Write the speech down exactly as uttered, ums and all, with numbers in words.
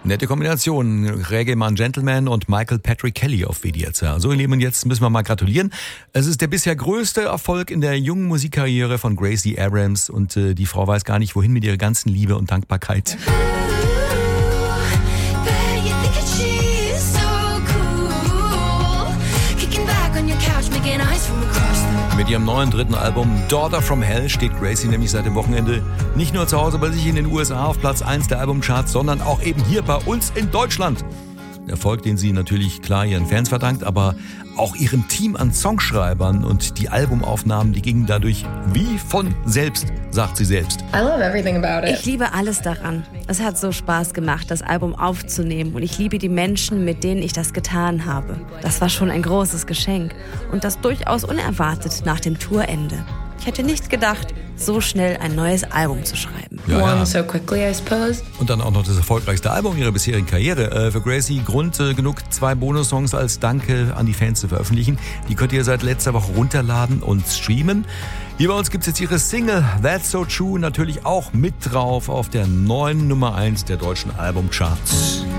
Nette Kombination. Reggae-Mann Gentleman und Michael Patrick Kelly auf W D R Z. So, ihr Lieben, jetzt müssen wir mal gratulieren. Es ist der bisher größte Erfolg in der jungen Musikkarriere von Gracie Abrams und äh, die Frau weiß gar nicht, wohin mit ihrer ganzen Liebe und Dankbarkeit. Mit ihrem neuen dritten Album Daughter from Hell steht Gracie nämlich seit dem Wochenende nicht nur zu Hause bei sich in den U S A auf Platz eins der Albumcharts, sondern auch eben hier bei uns in Deutschland. Erfolg, den sie natürlich klar ihren Fans verdankt, aber auch ihrem Team an Songschreibern und die Albumaufnahmen, die gingen dadurch wie von selbst, sagt sie selbst. I love everything about it. Ich liebe alles daran. Es hat so Spaß gemacht, das Album aufzunehmen und ich liebe die Menschen, mit denen ich das getan habe. Das war schon ein großes Geschenk und das durchaus unerwartet nach dem Tourende. Ich hätte nicht gedacht, so schnell ein neues Album zu schreiben. Ja, ja. One so quickly, I suppose. Und dann auch noch das erfolgreichste Album ihrer bisherigen Karriere. Äh, für Gracie Grund äh, genug, zwei Bonussongs als Danke an die Fans zu veröffentlichen. Die könnt ihr seit letzter Woche runterladen und streamen. Hier bei uns gibt es jetzt ihre Single That's So True natürlich auch mit drauf auf der neuen Nummer eins der deutschen Albumcharts.